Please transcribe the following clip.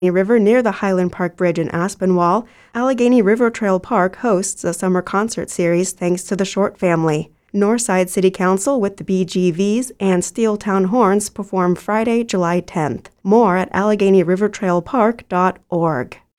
River near the Highland Park Bridge in Aspinwall, Allegheny River Trail Park hosts a summer concert series thanks to the Short family. Northside City Council with the BGVs and Steeltown Horns perform Friday, July 10th. More at AlleghenyRiverTrailPark.org.